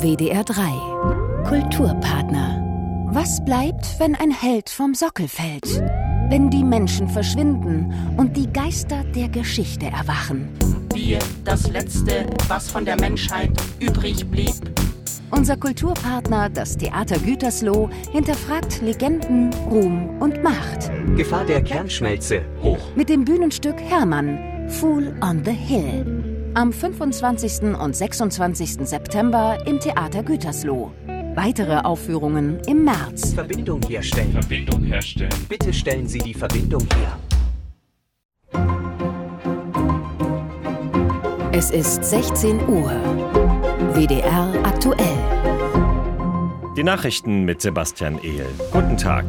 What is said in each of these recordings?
WDR 3 Kulturpartner. Was bleibt, wenn ein Held vom Sockel fällt? Wenn die Menschen verschwinden und die Geister der Geschichte erwachen? Wir, das Letzte, was von der Menschheit übrig blieb. Unser Kulturpartner, das Theater Gütersloh, hinterfragt Legenden, Ruhm und Macht. Gefahr der Kernschmelze hoch. Mit dem Bühnenstück Hermann, Fool on the Hill. Am 25. und 26. September im Theater Gütersloh. Weitere Aufführungen im März. Verbindung herstellen. Verbindung herstellen. Bitte stellen Sie die Verbindung her. Es ist 16 Uhr. WDR aktuell. Die Nachrichten mit Sebastian Ehl. Guten Tag.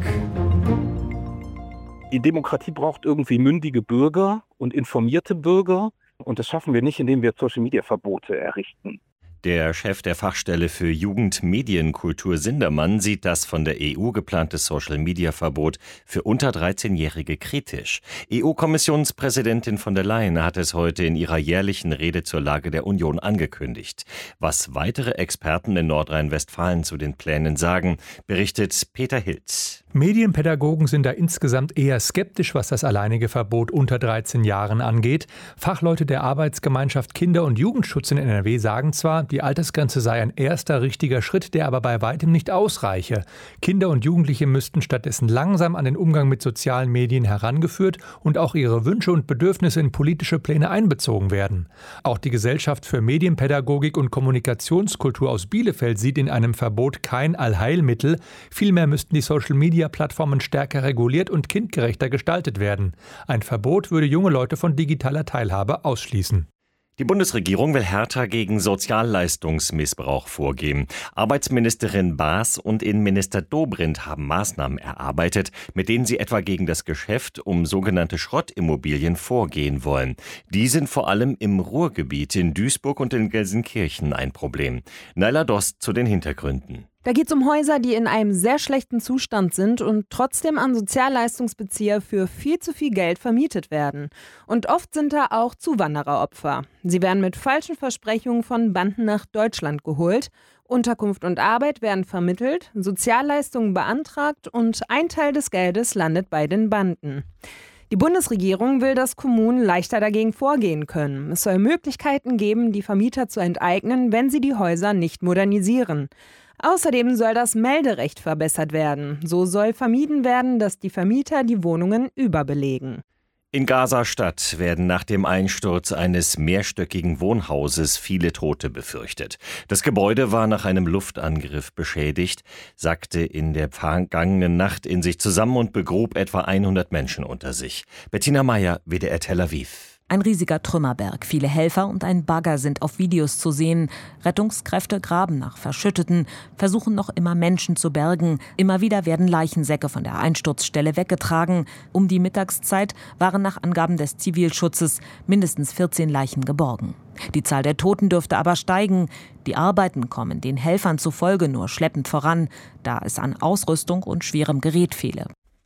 Die Demokratie braucht irgendwie mündige Bürger und informierte Bürger. Und das schaffen wir nicht, indem wir Social-Media-Verbote errichten. Der Chef der Fachstelle für Jugend, Medienkultur Sindermann sieht das von der EU geplante Social-Media-Verbot für unter 13-Jährige kritisch. EU-Kommissionspräsidentin von der Leyen hat es heute in ihrer jährlichen Rede zur Lage der Union angekündigt. Was weitere Experten in Nordrhein-Westfalen zu den Plänen sagen, berichtet Peter Hilz. Medienpädagogen sind da insgesamt eher skeptisch, was das alleinige Verbot unter 13 Jahren angeht. Fachleute der Arbeitsgemeinschaft Kinder- und Jugendschutz in NRW sagen zwar, die Altersgrenze sei ein erster richtiger Schritt, der aber bei weitem nicht ausreiche. Kinder und Jugendliche müssten stattdessen langsam an den Umgang mit sozialen Medien herangeführt und auch ihre Wünsche und Bedürfnisse in politische Pläne einbezogen werden. Auch die Gesellschaft für Medienpädagogik und Kommunikationskultur aus Bielefeld sieht in einem Verbot kein Allheilmittel. Vielmehr müssten die Social-Media-Plattformen stärker reguliert und kindgerechter gestaltet werden. Ein Verbot würde junge Leute von digitaler Teilhabe ausschließen. Die Bundesregierung will härter gegen Sozialleistungsmissbrauch vorgehen. Arbeitsministerin Baas und Innenminister Dobrindt haben Maßnahmen erarbeitet, mit denen sie etwa gegen das Geschäft um sogenannte Schrottimmobilien vorgehen wollen. Die sind vor allem im Ruhrgebiet in Duisburg und in Gelsenkirchen ein Problem. Naila Dost zu den Hintergründen. Da geht es um Häuser, die in einem sehr schlechten Zustand sind und trotzdem an Sozialleistungsbezieher für viel zu viel Geld vermietet werden. Und oft sind da auch Zuwandereropfer. Sie werden mit falschen Versprechungen von Banden nach Deutschland geholt. Unterkunft und Arbeit werden vermittelt, Sozialleistungen beantragt und ein Teil des Geldes landet bei den Banden. Die Bundesregierung will, dass Kommunen leichter dagegen vorgehen können. Es soll Möglichkeiten geben, die Vermieter zu enteignen, wenn sie die Häuser nicht modernisieren. Außerdem soll das Melderecht verbessert werden. So soll vermieden werden, dass die Vermieter die Wohnungen überbelegen. In Gaza-Stadt werden nach dem Einsturz eines mehrstöckigen Wohnhauses viele Tote befürchtet. Das Gebäude war nach einem Luftangriff beschädigt, sackte in der vergangenen Nacht in sich zusammen und begrub etwa 100 Menschen unter sich. Bettina Meyer, WDR Tel Aviv. Ein riesiger Trümmerberg, viele Helfer und ein Bagger sind auf Videos zu sehen. Rettungskräfte graben nach Verschütteten, versuchen noch immer Menschen zu bergen. Immer wieder werden Leichensäcke von der Einsturzstelle weggetragen. Um die Mittagszeit waren nach Angaben des Zivilschutzes mindestens 14 Leichen geborgen. Die Zahl der Toten dürfte aber steigen. Die Arbeiten kommen den Helfern zufolge nur schleppend voran, da es an Ausrüstung und schwerem Gerät fehle.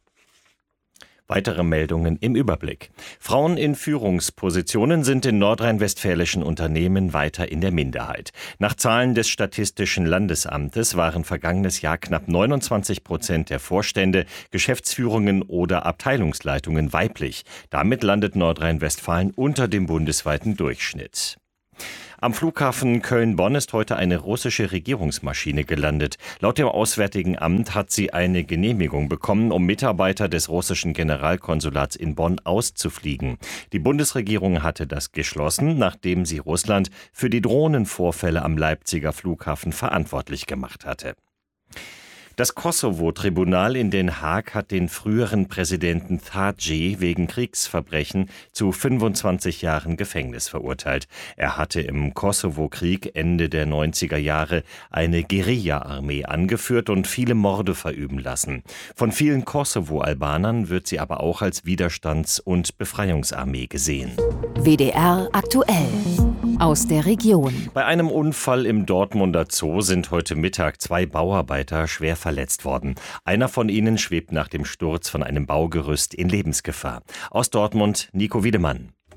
Weitere Meldungen im Überblick. Frauen in Führungspositionen sind in nordrhein-westfälischen Unternehmen weiter in der Minderheit. Nach Zahlen des Statistischen Landesamtes waren vergangenes Jahr knapp 29% der Vorstände, Geschäftsführungen oder Abteilungsleitungen weiblich. Damit landet Nordrhein-Westfalen unter dem bundesweiten Durchschnitt. Am Flughafen Köln-Bonn ist heute eine russische Regierungsmaschine gelandet. Laut dem Auswärtigen Amt hat sie eine Genehmigung bekommen, um Mitarbeiter des russischen Generalkonsulats in Bonn auszufliegen. Die Bundesregierung hatte das geschlossen, nachdem sie Russland für die Drohnenvorfälle am Leipziger Flughafen verantwortlich gemacht hatte. Das Kosovo-Tribunal in Den Haag hat den früheren Präsidenten Thaci wegen Kriegsverbrechen zu 25 Jahren Gefängnis verurteilt. Er hatte im Kosovo-Krieg Ende der 90er Jahre eine Guerilla-Armee angeführt und viele Morde verüben lassen. Von vielen Kosovo-Albanern wird sie aber auch als Widerstands- und Befreiungsarmee gesehen. WDR aktuell. Aus der Region. Bei einem Unfall im Dortmunder Zoo sind heute Mittag 2 Bauarbeiter schwer verletzt worden. Einer von ihnen schwebt nach dem Sturz von einem Baugerüst in Lebensgefahr. Aus Dortmund, Nico Wiedemann.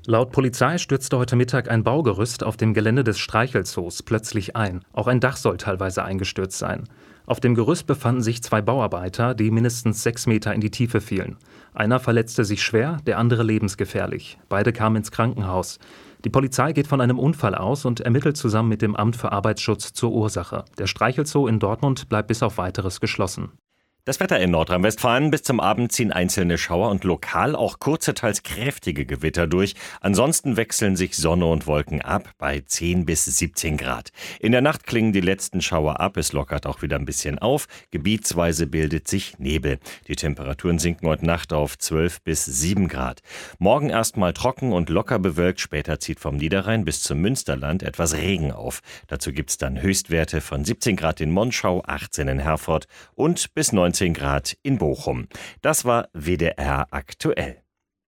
Laut Polizei stürzte heute Mittag ein Baugerüst auf dem Gelände des Streichelzoos plötzlich ein. Auch ein Dach soll teilweise eingestürzt sein. Auf dem Gerüst befanden sich 2 Bauarbeiter, die mindestens 6 Meter in die Tiefe fielen. Einer verletzte sich schwer, der andere lebensgefährlich. Beide kamen ins Krankenhaus. Die Polizei geht von einem Unfall aus und ermittelt zusammen mit dem Amt für Arbeitsschutz zur Ursache. Der Streichelzoo in Dortmund bleibt bis auf Weiteres geschlossen. Das Wetter in Nordrhein-Westfalen: bis zum Abend ziehen einzelne Schauer und lokal auch kurze, teils kräftige Gewitter durch. Ansonsten wechseln sich Sonne und Wolken ab bei 10 bis 17 Grad. In der Nacht klingen die letzten Schauer ab, es lockert auch wieder ein bisschen auf. Gebietsweise bildet sich Nebel. Die Temperaturen sinken heute Nacht auf 12 bis 7 Grad. Morgen erstmal trocken und locker bewölkt, später zieht vom Niederrhein bis zum Münsterland etwas Regen auf. Dazu gibt's dann Höchstwerte von 17 Grad in Monschau, 18 in Herford und bis 19 Grad in Bochum. Das war WDR aktuell.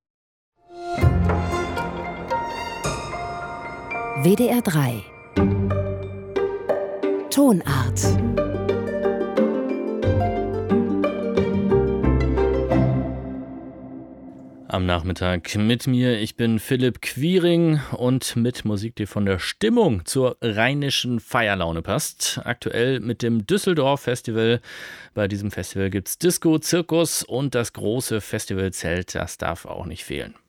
WDR 3 Tonart. Am Nachmittag mit mir, ich bin Philipp Quiring und mit Musik, die von der Stimmung zur rheinischen Feierlaune passt. Aktuell mit dem Düsseldorf Festival. Bei diesem Festival gibt's Disco, Zirkus und das große Festivalzelt, das darf auch nicht fehlen.